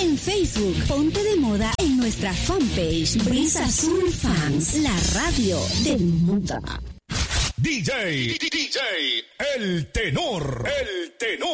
En Facebook, Ponte de Moda en nuestra fanpage Brisa Azul Fans, la radio del mundo. DJ, El Tenor.